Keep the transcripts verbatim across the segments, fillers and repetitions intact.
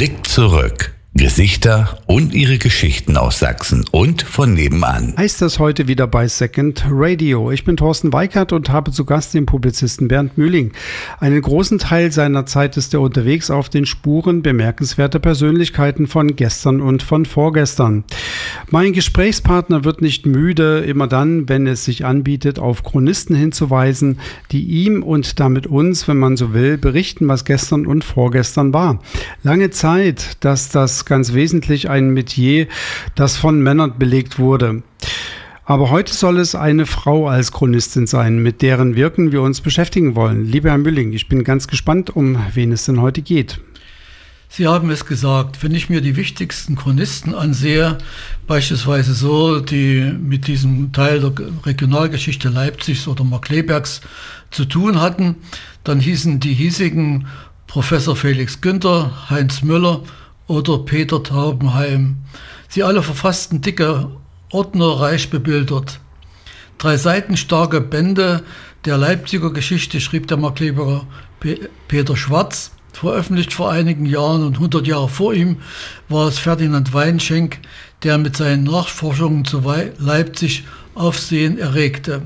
Blick zurück. Gesichter und ihre Geschichten aus Sachsen und von nebenan. Heißt das heute wieder bei Second Radio. Ich bin Thorsten Weikert und habe zu Gast den Publizisten Bernd Mühling. Einen großen Teil seiner Zeit ist er unterwegs auf den Spuren bemerkenswerter Persönlichkeiten von gestern und von vorgestern. Mein Gesprächspartner wird nicht müde, immer dann, wenn es sich anbietet, auf Chronisten hinzuweisen, die ihm und damit uns, wenn man so will, berichten, was gestern und vorgestern war. Lange Zeit, dass das ganz wesentlich ein Metier, das von Männern belegt wurde. Aber heute soll es eine Frau als Chronistin sein, mit deren Wirken wir uns beschäftigen wollen. Lieber Herr Mühling, ich bin ganz gespannt, um wen es denn heute geht. Sie haben es gesagt, wenn ich mir die wichtigsten Chronisten ansehe, beispielsweise so, die mit diesem Teil der Regionalgeschichte Leipzigs oder Markkleebergs zu tun hatten, dann hießen die hiesigen Professor Felix Günther, Heinz Müller oder Peter Taubenheim. Sie alle verfassten dicke Ordner, reich bebildert. Drei Seiten starke Bände der Leipziger Geschichte schrieb der Markkleeberger Peter Schwarz, veröffentlicht vor einigen Jahren, und hundert Jahre vor ihm war es Ferdinand Weinschenk, der mit seinen Nachforschungen zu Leipzig Aufsehen erregte.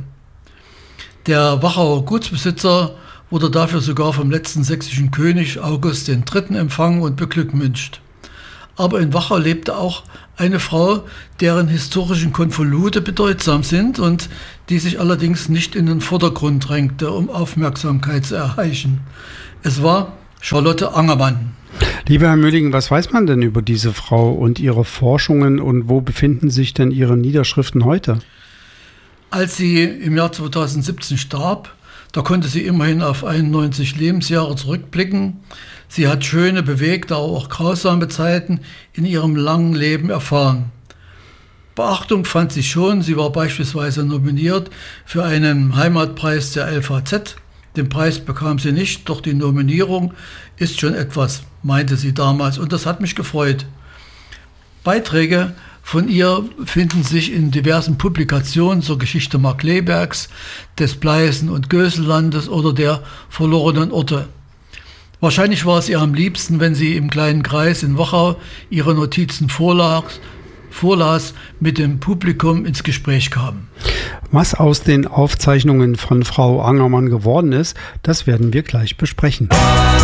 Der Wachauer Gutsbesitzer wurde dafür sogar vom letzten sächsischen König August der Dritte empfangen und beglückwünscht. Aber in Wachau lebte auch eine Frau, deren historischen Konvolute bedeutsam sind und die sich allerdings nicht in den Vordergrund drängte, um Aufmerksamkeit zu erheischen. Es war Charlotte Angermann. Lieber Herr Mühling, was weiß man denn über diese Frau und ihre Forschungen und wo befinden sich denn ihre Niederschriften heute? Als sie im Jahr zweitausendsiebzehn starb, da konnte sie immerhin auf einundneunzig Lebensjahre zurückblicken. Sie hat schöne, bewegte, aber auch grausame Zeiten in ihrem langen Leben erfahren. Beachtung fand sie schon. Sie war beispielsweise nominiert für einen Heimatpreis der L V Z. Den Preis bekam sie nicht, doch die Nominierung ist schon etwas, meinte sie damals, und das hat mich gefreut. Beiträge von ihr finden sich in diversen Publikationen zur Geschichte Markkleebergs, des Pleißen- und Gösellandes oder der verlorenen Orte. Wahrscheinlich war es ihr am liebsten, wenn sie im kleinen Kreis in Wachau ihre Notizen vorlas, vorlas, mit dem Publikum ins Gespräch kam. Was aus den Aufzeichnungen von Frau Angermann geworden ist, das werden wir gleich besprechen.